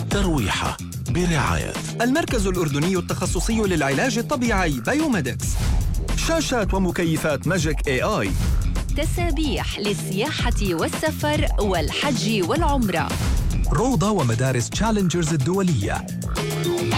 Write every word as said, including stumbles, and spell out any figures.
ترويحة برعاية المركز الأردني التخصصي للعلاج الطبيعي بايوميدكس. شاشات ومكيفات ماجيك اي آي. تسابيح للسياحة والسفر والحج والعمرة. روضة ومدارس تشالنجرز الدولية.